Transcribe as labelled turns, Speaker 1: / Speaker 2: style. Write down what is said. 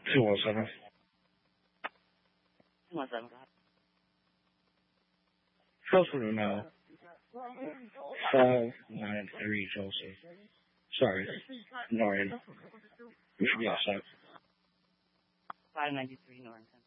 Speaker 1: 217.
Speaker 2: 217.
Speaker 1: Closer to now. 593 Chelsea. Sorry. Norton. We should be outside.
Speaker 2: 593 Norrington.